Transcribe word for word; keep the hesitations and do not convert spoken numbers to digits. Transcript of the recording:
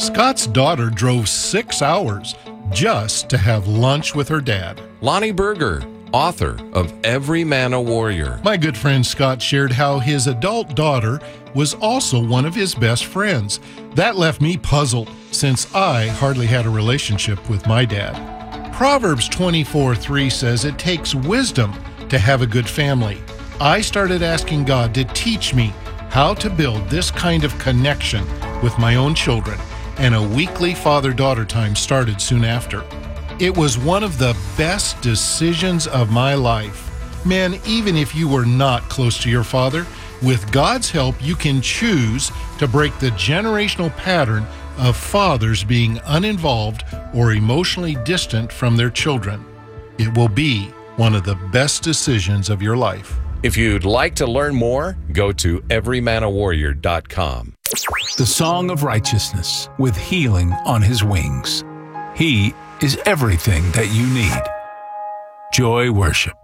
Scott's daughter drove six hours just to have lunch with her dad. Lonnie Berger, author of Every Man a Warrior. My good friend Scott shared how his adult daughter was also one of his best friends. That left me puzzled, since I hardly had a relationship with my dad. Proverbs twenty-four three says it takes wisdom to have a good family. I started asking God to teach me how to build this kind of connection with my own children, and a weekly father-daughter time started soon after. It was one of the best decisions of my life. Men, even if you were not close to your father, with God's help, you can choose to break the generational pattern of fathers being uninvolved or emotionally distant from their children. It will be one of the best decisions of your life. If you'd like to learn more, go to every man a warrior dot com. The Song of Righteousness, with healing on his wings. He is everything that you need. Joy Worship.